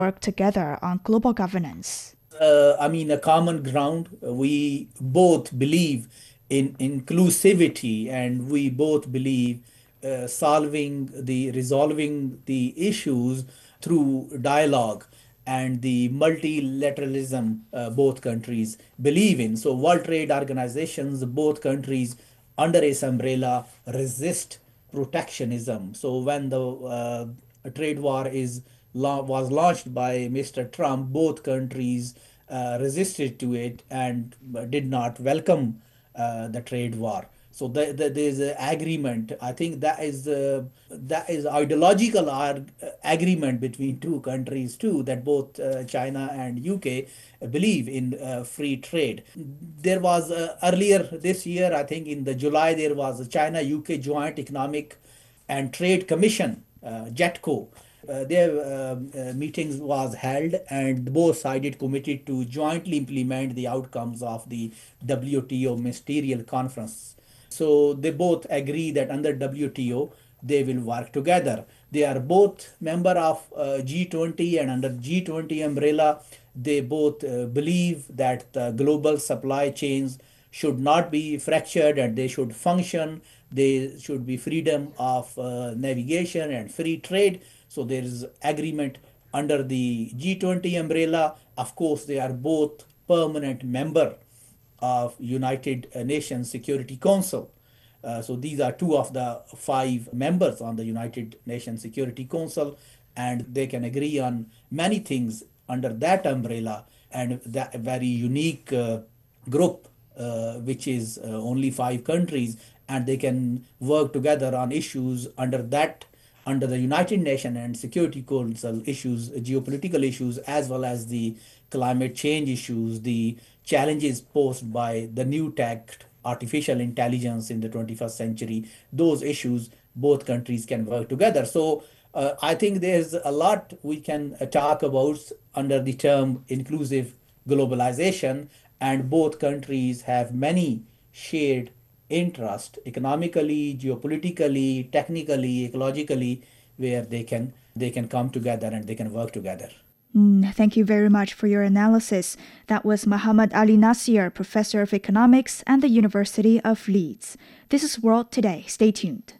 work together on global governance? A common ground. We both believe in inclusivity, and we both believe resolving the issues through dialogue and the multilateralism both countries believe in. So, World Trade Organizations, both countries under its umbrella resist protectionism. So, when the trade war was launched by Mr. Trump, both countries resisted to it and did not welcome the trade war. So there's an agreement. I think that is ideological agreement between two countries too. That both China and UK believe in free trade. There was earlier this year, I think in the July, there was a China UK Joint Economic and Trade Commission, JETCO. Their meetings was held, and both sides committed to jointly implement the outcomes of the WTO ministerial conference. So they both agree that under WTO they will work together. They are both member of G20, and under G20 umbrella they both believe that the global supply chains should not be fractured and they should function. There should be freedom of navigation and free trade. So there is agreement under the G20 umbrella. Of course, they are both permanent member of United Nations Security Council. So these are two of the five members on the United Nations Security Council, and they can agree on many things under that umbrella, and that very unique group, which is only five countries, and they can work together on issues under the United Nations and Security Council issues, geopolitical issues, as well as the climate change issues, the challenges posed by the new tech, artificial intelligence in the 21st century. Those issues, both countries can work together. So I think there's a lot we can talk about under the term inclusive globalization, and both countries have many shared interest economically, geopolitically, technically, ecologically, where they can come together and they can work together. Thank you very much for your analysis. That was Muhammad Ali Nasir, Professor of Economics at the University of Leeds. This is World Today. Stay tuned.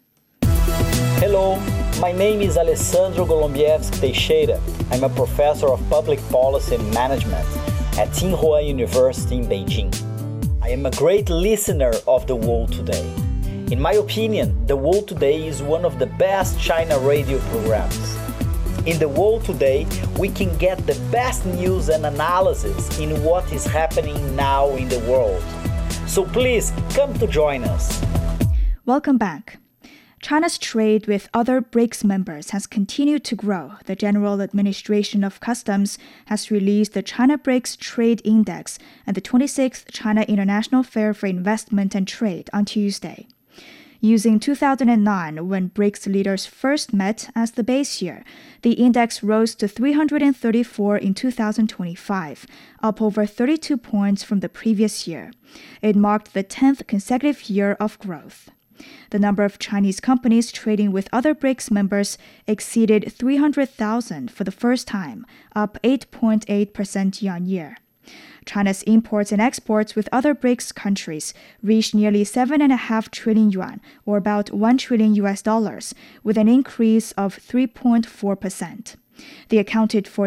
Hello, my name is Alessandro Golombieski Teixeira. I'm a professor of public policy and management at Tsinghua University in Beijing. I am a great listener of The World Today. In my opinion, The World Today is one of the best China radio programs. In The World Today, we can get the best news and analysis in what is happening now in the world. So please come to join us. Welcome back. China's trade with other BRICS members has continued to grow. The General Administration of Customs has released the China BRICS Trade Index and the 26th China International Fair for Investment and Trade on Tuesday. Using 2009, when BRICS leaders first met as the base year, the index rose to 334 in 2025, up over 32 points from the previous year. It marked the 10th consecutive year of growth. The number of Chinese companies trading with other BRICS members exceeded 300,000 for the first time, up 8.8% year-on-year. China's imports and exports with other BRICS countries reached nearly 7.5 trillion yuan, or about $1 trillion, with an increase of 3.4%. They accounted for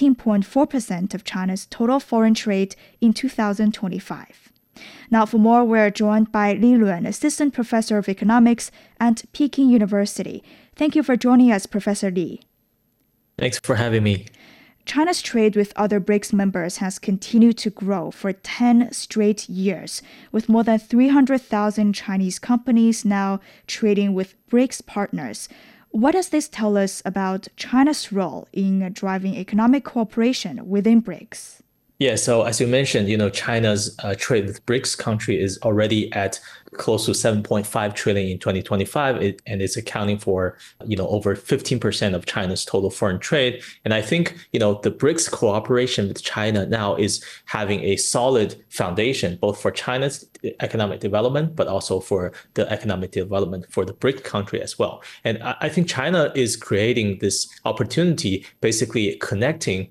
16.4% of China's total foreign trade in 2025. Now for more, we're joined by Li Luan, Assistant Professor of Economics at Peking University. Thank you for joining us, Professor Li. Thanks for having me. China's trade with other BRICS members has continued to grow for 10 straight years, with more than 300,000 Chinese companies now trading with BRICS partners. What does this tell us about China's role in driving economic cooperation within BRICS? Yeah, so as you mentioned, China's trade with BRICS country is already at close to 7.5 trillion in 2025, and it's accounting for, over 15% of China's total foreign trade. And I think, the BRICS cooperation with China now is having a solid foundation, both for China's economic development, but also for the economic development for the BRIC country as well. And I think China is creating this opportunity, basically connecting